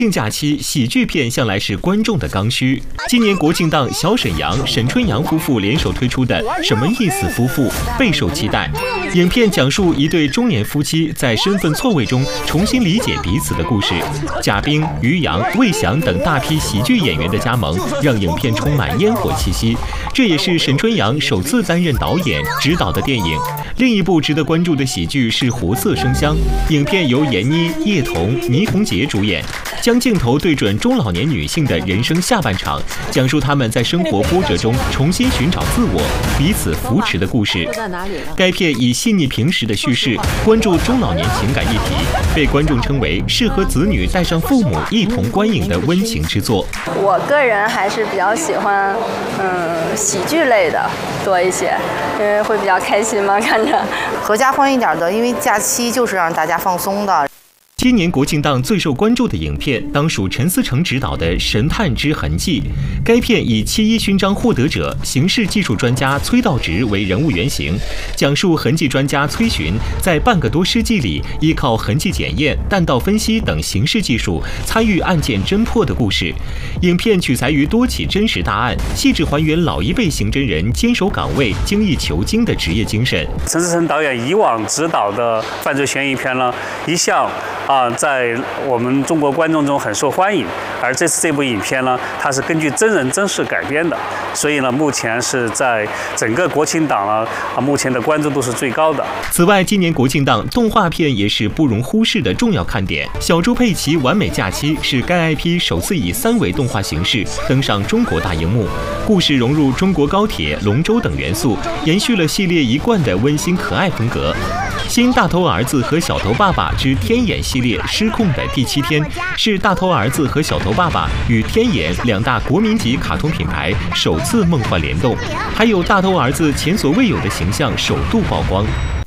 假期，喜剧片向来是观众的刚需。今年国庆档，小沈阳、沈春阳夫妇联手推出的《什么意思夫妇》备受期待。影片讲述一对中年夫妻在身份错位中重新理解彼此的故事。贾冰、于洋、魏翔等大批喜剧演员的加盟，让影片充满烟火气息。这也是沈春阳首次担任导演执导的电影。另一部值得关注的喜剧是《活色生香》，影片由闫妮、叶童、倪虹洁主演。将镜头对准中老年女性的人生下半场，讲述她们在生活波折中重新寻找自我、彼此扶持的故事。该片以细腻平实的叙事，关注中老年情感议题，被观众称为适合子女带上父母一同观影的温情之作。 我个人还是比较喜欢，喜剧类的多一些，因为会比较开心嘛，看着合家欢一点的，因为假期就是让大家放松的。 今年国庆档最受关注的影片，当属陈思诚执导的《神探之痕迹》。该片以7·1勋章获得者、刑事技术专家崔道直为人物原型，讲述痕迹专家崔寻在半个多世纪里，依靠痕迹检验、弹道分析等刑事技术，参与案件侦破的故事。影片取材于多起真实大案，细致还原老一辈刑侦人坚守岗位、精益求精的职业精神。 陈思诚导演以往执导的犯罪悬疑片呢，一向在我们中国观众中很受欢迎，而这部影片呢，它是根据真人真事改编的，所以呢，目前是在整个国庆档呢，目前的关注度是最高的。 此外，今年国庆档动画片也是不容忽视的重要看点。小猪佩奇完美假期是该 IP 首次以3维动画形式登上中国大荧幕，故事融入中国高铁、龙舟等元素，延续了系列一贯的温馨可爱风格。新大头儿子和小头爸爸之天眼系列失控的第7天，是大头儿子和小头爸爸与天眼2大国民级卡通品牌首次梦幻联动，还有大头儿子前所未有的形象首度曝光。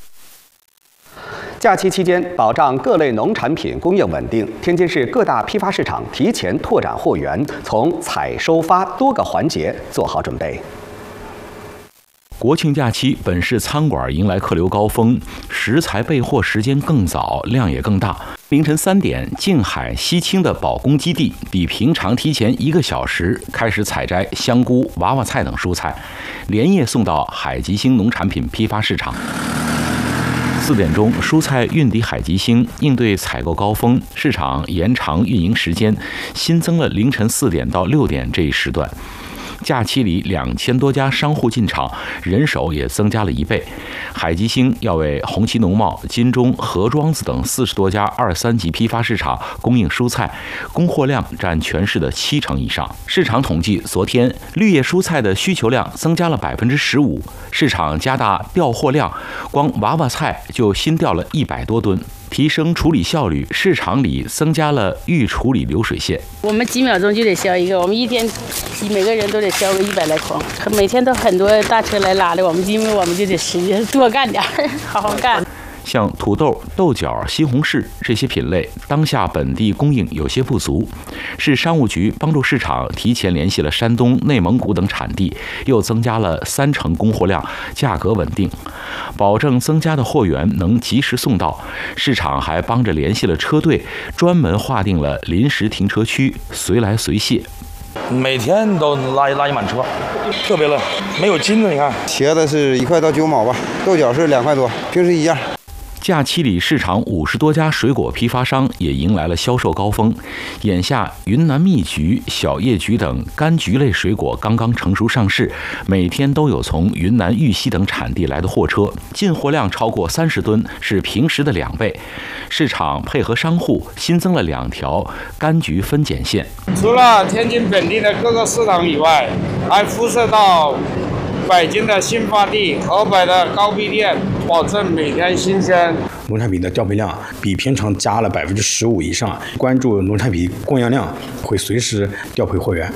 假期期间，保障各类农产品供应稳定，天津市各大批发市场提前拓展货源，从采收发多个环节做好准备。 国庆假期，本市餐馆迎来客流高峰，食材备货时间更早，量也更大。凌晨3点，静海西青的保供基地比平常提前1个小时开始采摘香菇、娃娃菜等蔬菜，连夜送到海吉星农产品批发市场。4点钟，蔬菜运抵海吉星，应对采购高峰，市场延长运营时间，新增了凌晨4点到6点这一时段。假期里2000多家商户进场，人手也增加了1倍。海吉星要为红旗农贸、金钟、何庄子等40多家2、3级批发市场供应蔬菜，供货量占全市的70%以上。市场统计，昨天绿叶蔬菜的需求量增加了15%，市场加大调货量，光娃娃菜就新调了100多吨。提升处理效率，市场里增加了预处理流水线。 我们几秒钟就得销一个，我们一天每个人都得销个100来筐，每天都很多大车来拉的，因为我们就得使劲多干点，好好干。 像土豆、豆角、西红柿这些品类，当下本地供应有些不足，市商务局帮助市场提前联系了山东、内蒙古等产地，又增加了30%供货量，价格稳定，保证增加的货源能及时送到。市场还帮着联系了车队，专门划定了临时停车区，随来随卸。 每天都拉一满车，特别累，没有斤的，你看。 茄子是1块到9毛吧，豆角是2块多，平时一样。 假期里，市场50多家水果批发商也迎来了销售高峰。眼下，云南蜜橘、小叶橘等柑橘类水果刚刚成熟上市，每天都有从云南玉溪等产地来的货车，进货量超过30吨，是平时的2倍。市场配合商户新增了2条柑橘分拣线。 除了天津本地的各个市场以外，还辐射到北京的新发地、河北的高壁店，保证每天新鲜。 农产品的调配量比平常加了15%以上，关注农产品供应量，会随时调配货源。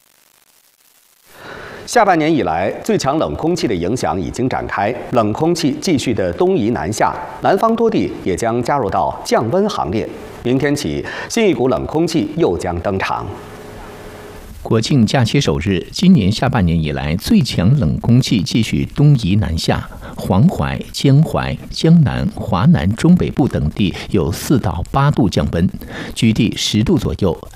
下半年以来，最强冷空气的影响已经展开，冷空气继续的东移南下，南方多地也将加入到降温行列。明天起，新一股冷空气又将登场。 国庆假期首日，今年下半年以来最强冷空气继续东移南下，黄淮、江淮、江南、华南、中北部等地有4到8度降温，局地10度左右。